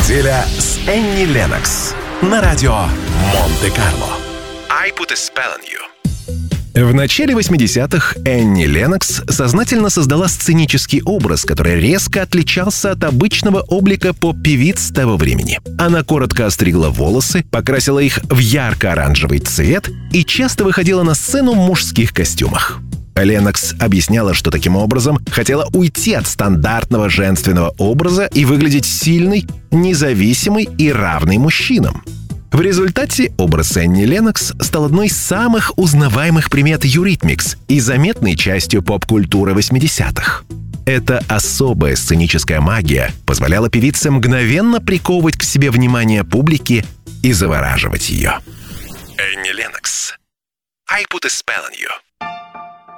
Неделя с Энни Леннокс на радио Монте-Карло. I put a spell on you. В начале 80-х Энни Леннокс сознательно создала сценический образ, который резко отличался от обычного облика поп-певиц того времени. Она коротко остригла волосы, покрасила их в ярко-оранжевый цвет и часто выходила на сцену в мужских костюмах. Леннокс объясняла, что таким образом хотела уйти от стандартного женственного образа и выглядеть сильной, независимой и равной мужчинам. В результате образ Энни Леннокс стал одной из самых узнаваемых примет Eurythmics и заметной частью поп-культуры 80-х. Эта особая сценическая магия позволяла певице мгновенно приковывать к себе внимание публики и завораживать ее. Энни Леннокс. I put a spell on you.